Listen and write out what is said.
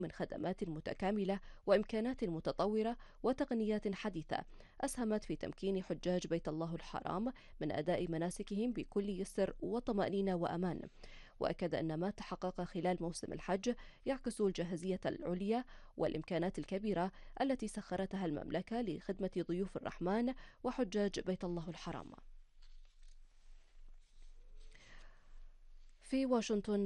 من خدمات متكاملة وإمكانات متطورة وتقنيات حديثة أسهمت في تمكين حجاج بيت الله الحرام من أداء مناسكهم بكل يسر وطمأنينة وأمان. وأكد أن ما تحقق خلال موسم الحج يعكس الجاهزية العليا والإمكانات الكبيرة التي سخرتها المملكة لخدمة ضيوف الرحمن وحجاج بيت الله الحرام. في واشنطن،